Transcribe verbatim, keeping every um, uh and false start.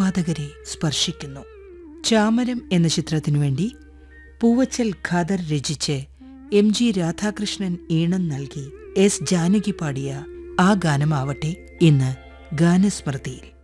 ആസ്വാദകരെ സ്പർശിക്കുന്നു. ചാമരം എന്ന ചിത്രത്തിനു വേണ്ടി പൂവച്ചൽ ഖാദർ രചിച്ച് എം ജി രാധാകൃഷ്ണൻ ഈണം നൽകി എസ് ജാനകി പാടിയ ആ ഗാനമാവട്ടെ ഇന്ന് ഗാനസ്മൃതിയിൽ.